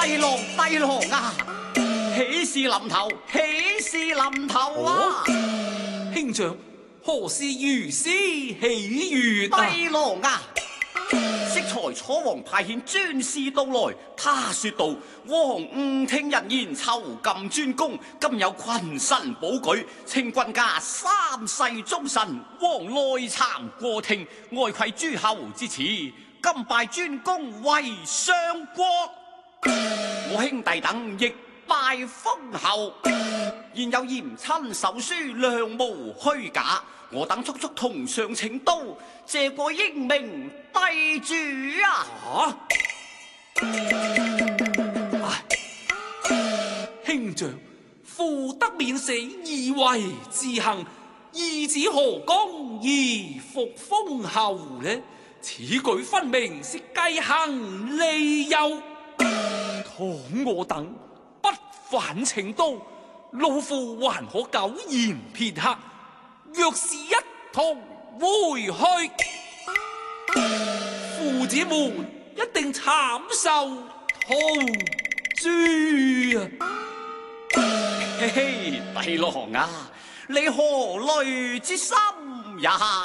帝郎啊！喜事臨頭，喜事臨頭啊！ 兄長，何事如斯喜悅啊？ 帝郎啊！適才楚王派遣專使到來，他說道：王誤聽人言，囚禁專公，今有群臣保舉，請君家三世忠臣，王內參過聽，哀愧諸侯之賜，今拜專公為相國。我兄弟等亦拜封侯，現有嚴親手書，良無虛假。我等速速同上請到，謝過英明帝主啊！ 兄長，父得免死，以為自行，兒子何功而復封侯呢？此舉分明是計行利誘。倘我等不反請到，老父還可苟延片刻。若是一同回去，父子們一定慘受痛誅啊！ 嘿嘿，帝郎啊，你何慮之心也？